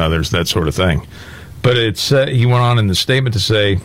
others, that sort of thing. But he went on in the statement to say,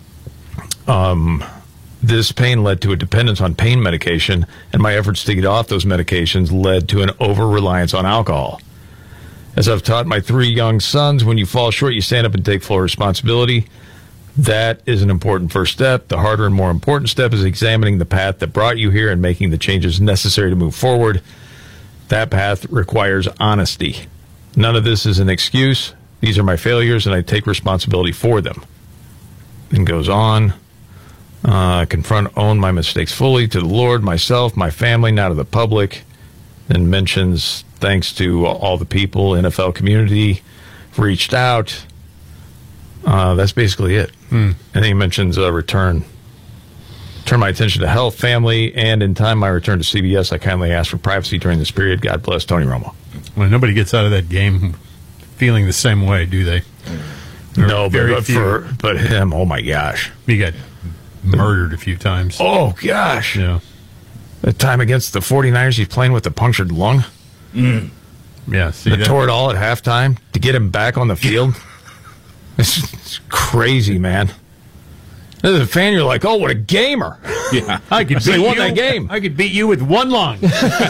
this pain led to a dependence on pain medication, and my efforts to get off those medications led to an over-reliance on alcohol. As I've taught my 3 young sons, when you fall short, you stand up and take full responsibility. That is an important first step. The harder and more important step is examining the path that brought you here and making the changes necessary to move forward. That path requires honesty. None of this is an excuse. These are my failures, and I take responsibility for them. And goes on. Own my mistakes fully to the Lord, myself, my family, not to the public. Then mentions thanks to all the people, NFL community, reached out. That's basically it. And then he mentions return my attention to health, family, and in time my return to CBS. I kindly ask for privacy during this period. God bless Tony Romo. Well, nobody gets out of that game feeling the same way, do they? No, but him, oh my gosh. He got murdered a few times. Oh gosh. Yeah. That time against the 49ers, he's playing with a punctured lung. Yeah, see that tore it all at halftime to get him back on the field. It's crazy, man. As a fan, you're like, oh, what a gamer. Yeah. I could beat won that game. I could beat you with one lung.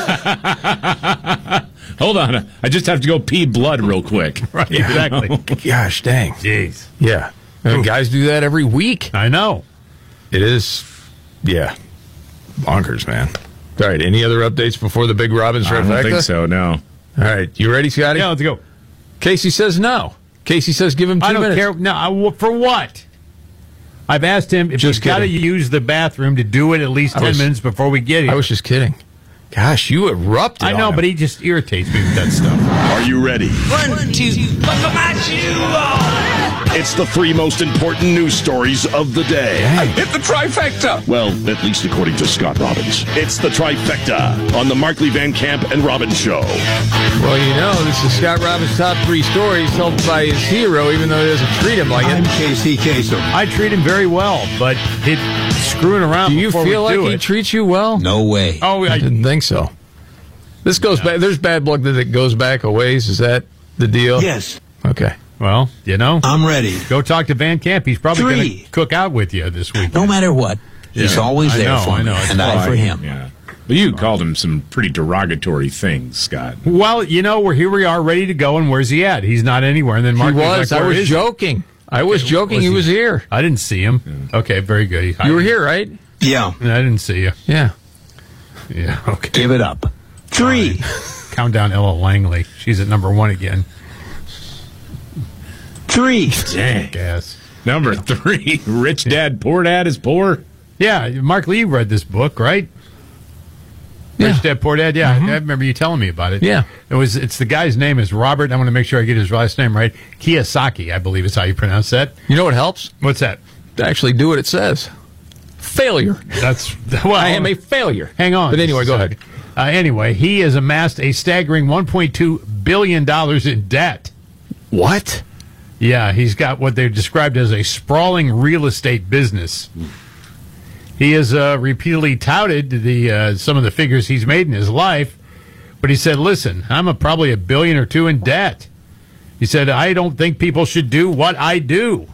Hold on. I just have to go pee blood real quick. Right, exactly. Gosh, dang. Jeez. Yeah. Guys do that every week. I know. It is, yeah, bonkers, man. All right, any other updates before the big Robbins trifecta? I don't think so, no. All right, you ready, Scotty? Yeah, let's go. Casey says no. Casey says give him 2 minutes. I don't care. No, for what? I've asked him if he's got to use the bathroom to do it at least 10 minutes before we get here. I was just kidding. Gosh, you erupted. I know, but he just irritates me with that stuff. Are you ready? 1, 2, buckle my shoe on. It's the 3 most important news stories of the day. I hit the trifecta. Well, at least according to Scott Robbins. It's the trifecta on the Markley, Van Camp, and Robbins Show. Well, you know, this is Scott Robbins' top 3 stories, helped by his hero, even though he doesn't treat him like it. I'm Casey Kasem. I treat him very well, but he's screwing around. Do you feel like he treats you well? No way. Oh, I didn't think so. This goes back. There's bad blood that it goes back a ways. Is that the deal? Yes. Okay. Well, you know, I'm ready. Go talk to Van Camp. He's probably going to cook out with you this week. No matter what, he's always there for me, and I for him. Yeah. But you called him some pretty derogatory things, Scott. Well, you know, here we are, ready to go, and where's he at? He's not anywhere. And then Mark was. Like, I was joking. I was joking. He was here. I didn't see him. Yeah. Okay, very good. You were here, right? Yeah. I didn't see you. Yeah. Yeah. Okay. Give it up. 3. Count down Ella Langley. She's at number 1 again. 3. Dang. Guess. Number 3. Rich Dad, Poor Dad is Poor. Yeah, Mark Lee read this book, right? Yeah. Rich Dad, Poor Dad. Yeah, I remember you telling me about it. Yeah. It's the guy's name is Robert. I want to make sure I get his last name right. Kiyosaki, I believe is how you pronounce that. You know what helps? What's that? To actually do what it says. Failure. That's well. I am a failure. Hang on. But anyway, go ahead. Anyway, he has amassed a staggering $1.2 billion in debt. What? Yeah, he's got what they've described as a sprawling real estate business. He has repeatedly touted some of the figures he's made in his life, but he said, listen, I'm probably $1 billion or $2 billion in debt. He said, I don't think people should do what I do.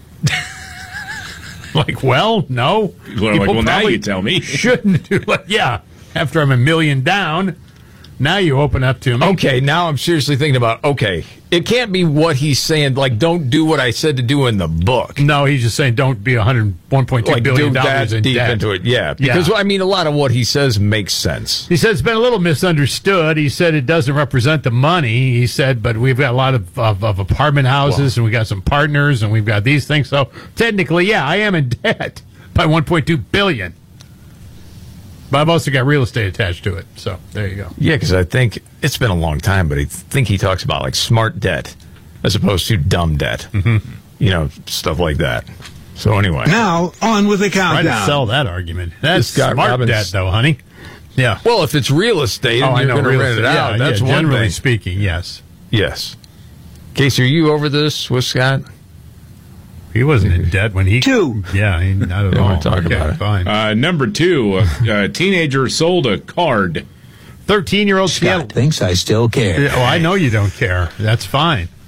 Like, well, no. Well, now you tell me. Shouldn't do it. Yeah, after I'm $1 million down, now you open up to me. Okay, now I'm seriously thinking about, it can't be what he's saying, like, don't do what I said to do in the book. No, he's just saying don't be $1.2 billion in deep debt. into it. Yeah, because, I mean, a lot of what he says makes sense. He said it's been a little misunderstood. He said it doesn't represent the money. He said, but we've got a lot of apartment houses, and we got some partners, and we've got these things. So technically, yeah, I am in debt by $1.2 billion. But I've also got real estate attached to it. So there you go. Yeah, because I think it's been a long time, but I think he talks about like smart debt as opposed to dumb debt. Mm-hmm. You know, stuff like that. So anyway. Now, on with the countdown. Try to sell that argument. That's smart Robbins. debt, though, honey. Yeah. Well, if it's real estate and you're going to rent it out, that's one generally thing. speaking, yes. Yes. Casey, are you over this with Scott? He wasn't in debt when he... 2. Yeah, not at Don't all. want to talk about it. Fine. Number 2, a teenager sold a card. 13-year-old Scott thinks I still care. Oh, I know you don't care. That's fine.